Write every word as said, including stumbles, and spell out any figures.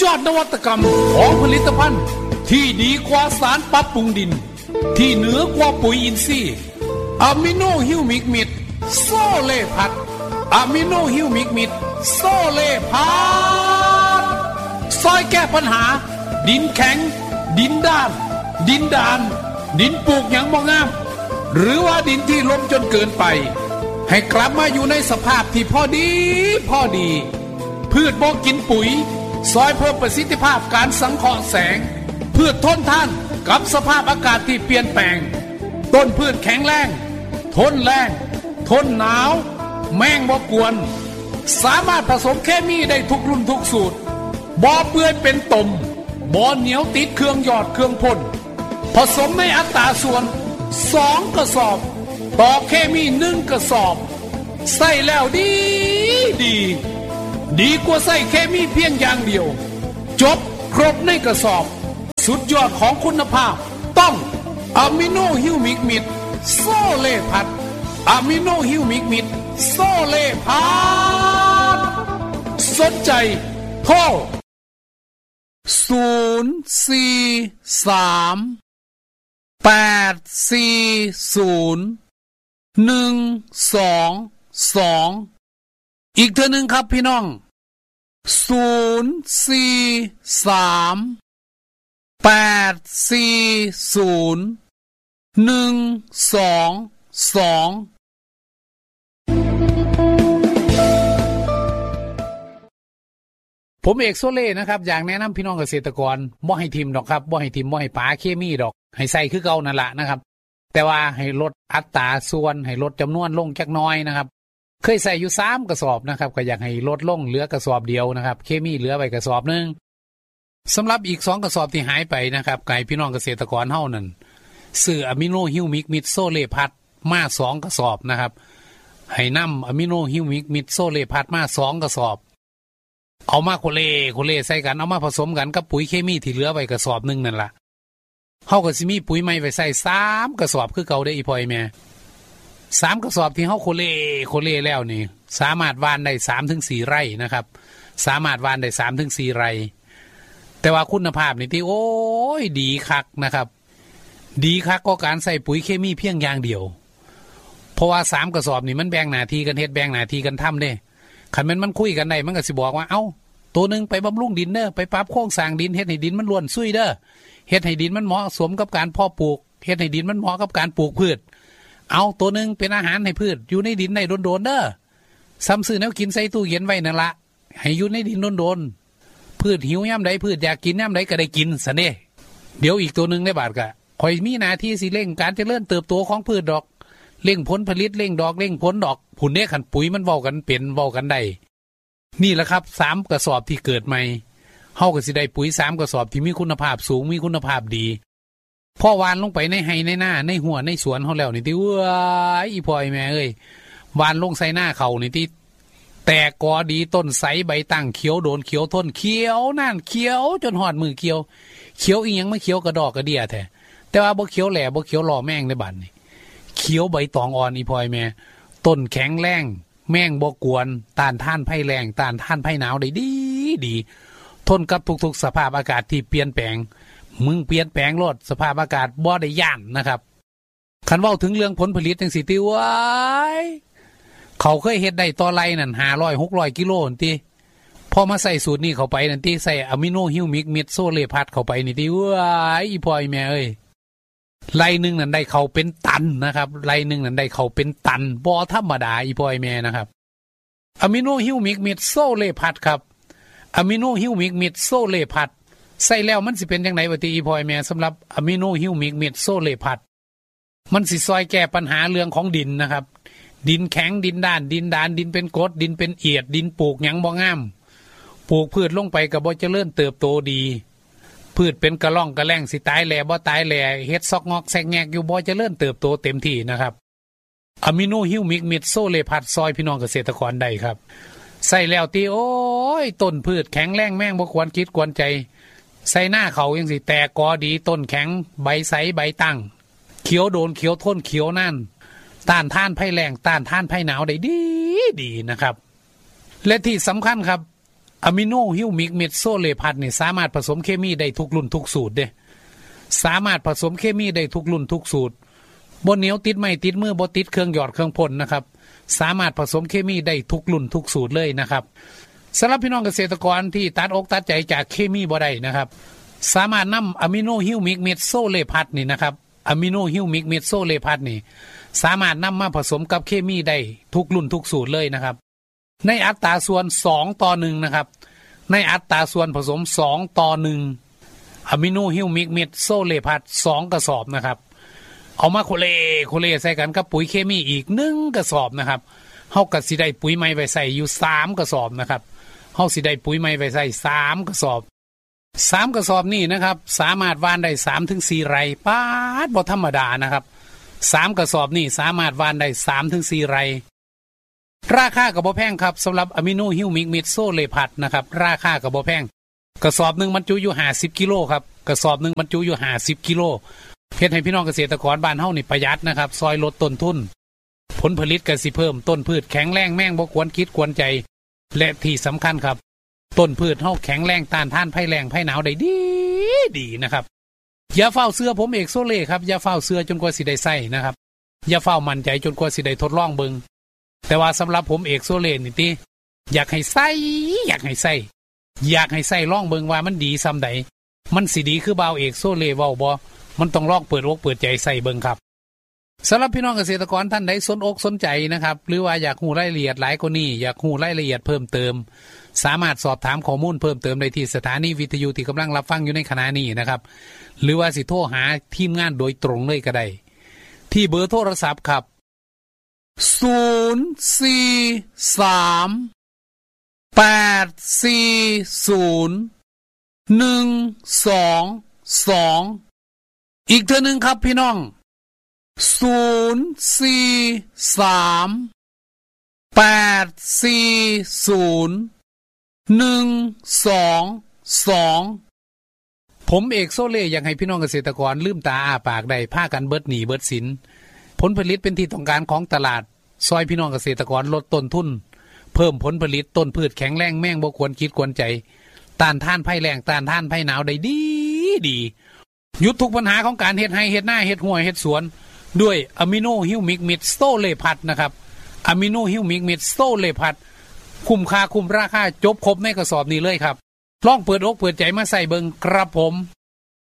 อดนวัตกรรมของผลิตภัณฑ์ที่ดีกว่าสารปรับปรุงดินที่เหนือกว่าปุ๋ยอินทรีย์อะมิโนฮิวมิกมิดโซเลพัดอะมิโนฮิวมิกมิดโซเลพัดซอยแก้ปัญหาดินแข็งดินด้านดินดานดินปลูกหยังบ่งามหรือว่าดินที่ล้มจนเกินไปให้กลับมาอยู่ในสภาพที่พอดีพอดีพืชบ่กินปุ๋ยซอยเพิ่มประสิทธิภาพการสังเคราะห์แสงพืชทนทานกับสภาพอากาศที่เปลี่ยนแปลงต้นพืชแข็งแรงทนแรงทนหนาวแมงบ่กวนสามารถผสมเคมีได้ทุกรุ่นทุกสูตรบ่เปื่อยเป็นตมบ่เหนียวติดเครื่องยอดเครื่องพ่นผสมในอัตราส่วนสองกระสอบต่อเคมีหนึ่งกระสอบใส่แล้วดีดีดีกว่าใส่เคมีเพียงอย่างเดียวจบครบในกระสอบสุดยอดของคุณภาพต้องอะมิโนฮิวมิกมิดโซเลพัดอะมิโนฮิวมิกมิดโซเลพัดสนใจโทรศูนย์ สี่ สาม แปด สี่ ศูนย์ หนึ่ง สอง สองอีกเทื่อนึงครับพี่น้องศูนย์ สี่ สาม แปด สี่ ศูนย์ หนึ่ง สอง สองผมเอกโซเล่นะครับอยากแนะนำพี่น้องเกษตรกรบ่ให้ทิมดอกครับบ่ให้ทิมบ่ให้ปาเคมีดอกให้ใส่คือเก่านั่นละนะครับแต่ว่าให้ลดอัตราส่วนให้ลดจำนวนลงจักน้อยนะครับเคยใส่อยู่สามกระสอบนะครับก็อยากให้ลดลงเหลือกระสอบเดียวนะครับเคมีเหลือไว้กระสอบนึงสำหรับอีกสองกระสอบที่หายไปนะครับไก่พี่น้องเกษตรกรเฮานั่นซื้ออะมิโนฮิวมิกมิดโซเลพัดมาสองกระสอบนะครับให้นำอะมิโนฮิวมิกมิดโซเลพัดมาสองกระสอบเอามาโคเลโคเลใส่กันเอามาผสมกันกับปุ๋ยเคมีที่เหลือไว้กระสอบนึงนั่นล่ะเฮาก็สิมีปุ๋ยใหม่ไว้ใส่สามกระสอบคือเก่าได้อีพ่อยแม่สามกระสอบที่เฮาโคเลโคเลแล้วนี่สามารถหว่านได้ สามถึงสี่ ไร่นะครับสามารถหว่านได้ สามถึงสี่ ไร่แต่ว่าคุณภาพนี่ที่โอ้ยดีคักนะครับดีคักก็การใส่ปุ๋ยเคมีเพียงอย่างเดียวเพราะว่าสามกระสอบนี่มันแบ่งหน้าที่กันเฮ็ดแบ่งหน้าที่กันทำเด้คันแม่นมันคุยกันได้มันก็สิบอกว่าเอ้าตัวนึงไปบำรุงดินเด้อไปปรับโครงสร้างดินเฮ็ดให้ดินมันร่วนซุยเด้อเฮ็ดให้ดินมันเหมาะสมกับการเพาะปลูกเฮ็ดให้ดินมันเหมาะกับการปลูกพืชเอาตัวนึงเป็นอาหารให้พืชอยู่ในดินได้โดนๆเด้อซ้ำซื้อแนวกินใส่ตู้เย็นไว้นั่นละให้อยู่ในดินโดนๆพืชหิวยามใดพืชอยากกินยามใดก็ได้กินซะเด้เดี๋ยวอีกตัวนึงได้บาดก็ข่อยมีหน้าที่สิเร่งการเจริญเติบโตของพืชดอกเร่งผลผลิตเร่งดอกเร่งผลดอกผุนเด้ขันปุ๋ยมันเว้ากันเป็นเว้ากันได้นี่แหละครับสามกระสอบที่เกิดใหม่เฮาก็สิได้ปุ๋ยสามกระสอบที่มีคุณภาพสูงมีคุณภาพดีพอหว่านลงไปในไร่ในนาในหัวในสวนเฮาแล้วนี่ติเว้ยอีพ่อยแม่เอ้ยหว่านลงใส่หน้าเขานี่ติแตกกอดีต้นใสใบตั้งเขียวโดนเขียวทนเขียวนั่นเขียวจนหอดมือเขียวเขียวอีหยังมาเขียวกระดอกกระเดี่ยแท้แต่ว่าบ่เขียวแหล่บ่เขียวหล่อแม่งในบัดนี่เขียวใบตองอ่อนอีพ่อยแม่ต้นแข็งแรงแม่งบ่กวนต้านทานภัยแรงต้านทานภัยหนาวได้ดีดีทนกับทุกๆสภาพอากาศที่เปลี่ยนแปลงมึงเปลี่ยนแปลงโลดสภาพอากาศบ่ได้ย่านนะครับคันเว้าถึงเรื่องผลผลิตจังสิติว้ายเขาเคยเฮ็ดได้ต่อไร่นั่นห้าร้อย หกร้อยกิโลนั่นติพอมาใส่สูตรนี้เข้าไปนั่นติใส่อะมิโนฮิวมิกมิดโซเลพัดเข้าไปนี่ติว้ายอีพ่อยแม่เอ้ยไร่นึงนั่นได้เขาเป็นตันนะครับไร่นึงนั่นได้เขาเป็นตันบ่ธรรมดาอีพ่อยแม่นะครับอะมิโนฮิวมิกมิดโซเลพัดครับอะมิโนฮิวมิกมิดโซเลพัดใส่แล้วมันสิเป็นจังได๋วะติอีพ่อยแม่สำหรับอะมิโนฮิวมิกมิดโซเลพัดมันสิซอยแก้ปัญหาเรื่องของดินนะครับดินแข็งดินด้านดินดานดินเป็นกรดดินเป็นเอียดดินปลูกหยังบ่งามปลูกพืชลงไปก็บ่เจริญเติบโตดีพืชเป็นกระล่องกระแล่งสิตายแหล่บ่ตายแหล่เฮ็ดซอกงอกแซกแงกอยู่บ่เจริญเติบโตเต็มที่นะครับอะมิโนฮิวมิกมิดโซเลพัดซอยพี่น้องเกษตรกรได้ครับใส่แล้วติโอ้ยต้นพืชแข็งแรงแม่งบ่ควรคิดควรใจใส่หน้าเขาจังสิแตกกอดีต้นแข็งใบใสใบตั้งเขียวโดนเขียวทนเขียวนั่นต้านทานภัยแรงต้านทานภัยหนาวได้ดีดีนะครับและที่สำคัญครับอะมิโนฮิวมิกเม็ดโซเลพัทนี่สามารถผสมเคมีได้ทุกรุ่นทุกสูตรเด้สามารถผสมเคมีได้ทุกรุ่นทุกสูตรบ่เหนียวติดไม้ติดมือบ่ติดเครื่องหยอดเครื่องพ่นนะครับสามารถผสมเคมีได้ทุกรุ่นทุกสูตรเลยนะครับสำหรับพี่น้องเกษตรกรที่ตัดอกตัดใจจากเคมีบ่ได้นะครับสามารถนำอะมิโนฮิวมิกเม็ดโซเลพัทนี่นะครับอะมิโนฮิวมิกเม็ดโซเลพัทนี่สามารถนำมาผสมกับเคมีได้ทุกรุ่นทุกสูตรเลยนะครับในอัตราส่วนสองต่อหนึ่งนะครับในอัตราส่วนผสมสองต่อหนึ่งอะมิโนฮิวมิกเม็ดโซเลพัทสองกระสอบนะครับเอามาโคเลโคเลใส่กันกับปุ๋ยเคมีอีกหนึ่งกระสอบนะครับเฮาก็สิได้ปุ๋ยใหม่ไว้ใส่อยู่สามกระสอบนะครับเฮาสิได้ปุ๋ยใหม่ไว้ใส่สามกระสอบสามกระสอบนี่นะครับสามารถหว่านได้ สามถึงสี่ ไร่ปาดบ่ธรรมดานะครับสามกระสอบนี่สามารถหว่านได้ สามถึงสี่ ไร่ราคาก็บ่แพงครับสำหรับอะมิโนฮิวมิกเม็ดโซเลพัทนะครับราคาก็บ่แพงกระสอบนึงบรรจุอยู่ห้าสิบกิโลครับกระสอบนึงบรรจุอยู่ห้าสิบกิโลเฮ็ดให้พี่น้องเกษตรกรบ้านเฮานี่ประหยัดนะครับซอยลดต้นทุนผลผลิตก็สิเพิ่มต้นพืชแข็งแรงแม่งบ่ควรคิดควรใจและที่สำคัญครับต้นพืชเฮาแข็งแรงต้านทานภัยแล้งภัยหนาวได้ดีดีนะครับอย่าเฝ้าเสื้อผมเอกโซเล่ครับอย่าเฝ้าเสื้อจนกว่าสิได้ใส่นะครับอย่าเฝ้ามั่นใจจนกว่าสิได้ทดลองเบิ่งแต่ว่าสำหรับผมเอกโซเล่นี่ติอยากให้ใส่อยากให้ใส่อยากให้ใส่ลองเบิ่งว่ามันดีซำใดมันสิดีคือบ่าวเอกโซเล่เว้าบ่มันต้องลองเปิดอกเปิดใจใส่เบิ่งครับสำหรับพี่น้องเกษตรกรท่านใดสนอกสนใจนะครับหรือว่าอยากรู้รายละเอียดหลายกว่านี้อยากรู้รายละเอียดเพิ่มเติมสามารถสอบถามข้อมูลเพิ่มเติมได้ที่สถานีวิทยุที่กำลังรับฟังอยู่ในขณะนี้นะครับหรือว่าสิโทรหาทีมงานโดยตรงเลยก็ได้ที่เบอร์โทรศัพท์ครับศูนย์ สี่ สาม แปด สี่ ศูนย์ หนึ่ง สอง สองอีกเทื่อนึงครับพี่น้องศูนย์ สี่ สาม แปด สี่ ศูนย์ หนึ่ง สอง สองผมเอกโซเล่อยากให้พี่น้องเกษตรกรลืมตาอ้าปากได้พากันเบิดหนี้เบิดสินผลผลิตเป็นที่ต้องการของตลาดซอยพี่น้องเกษตรกรลดต้นทุนเพิ่มผลผลิตต้นพืชแข็งแรงแม่งบ่ควรคิดควรใจต้านทานภัยแล้งต้านทานภัยหนาวได้ดีดีหยุดทุกปัญหาของการเฮ็ดไร่เฮ็ดนาเฮ็ดหัวเฮ็ดสวนด้วยอะมิโนฮิวมิกเม็ดโซเลพัทนะครับอะมิโนฮิวมิกเม็ดโซเลพัทคุ้มค่าคุ้มราคาจบครบในกระสอบนี้เลยครับลองเปิดอกเปิดใจมาใส่เบิ่งครับผม